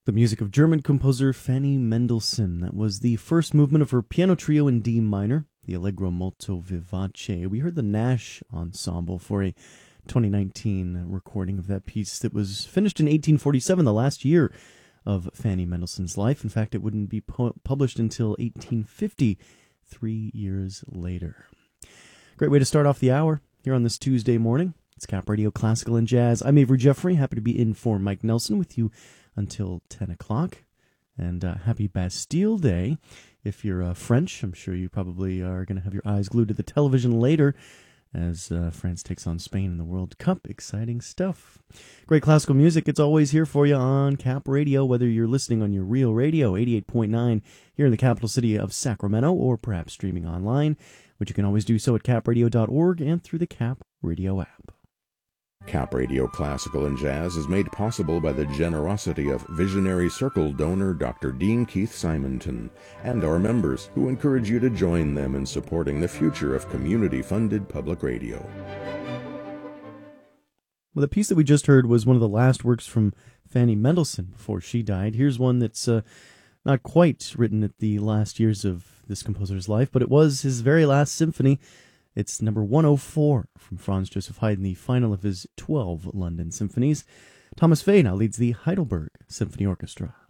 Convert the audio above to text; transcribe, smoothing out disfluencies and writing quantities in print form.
The music of German composer Fanny Mendelssohn. That was the first movement of her piano trio in D minor, the Allegro molto vivace. We heard the Nash Ensemble for a 2019 recording of that piece that was finished in 1847, the last year of Fanny Mendelssohn's life. In fact, it wouldn't be published until 1850, 3 years later. Great way to start off the hour here on this Tuesday morning. It's Cap Radio Classical and Jazz. I'm Avery Jeffrey, happy to be in for Mike Nelson with you until 10 o'clock. And happy Bastille Day. If you're French, I'm sure you probably are going to have your eyes glued to the television later as France takes on Spain in the World Cup. Exciting stuff. Great classical music. It's always here for you on Cap Radio, whether you're listening on your real radio, 88.9, here in the capital city of Sacramento, or perhaps streaming online, which you can always do so at capradio.org and through the Cap Radio app. Cap Radio Classical and Jazz is made possible by the generosity of Visionary Circle donor Dr. Dean Keith Simonton and our members, who encourage you to join them in supporting the future of community-funded public radio. Well, the piece that we just heard was one of the last works from Fanny Mendelssohn before she died. Here's one that's not quite written at the last years of this composer's life, but it was his very last symphony. It's number 104 from Franz Joseph Haydn, the final of his 12 London symphonies. Thomas Fay now leads the Heidelberg Symphony Orchestra.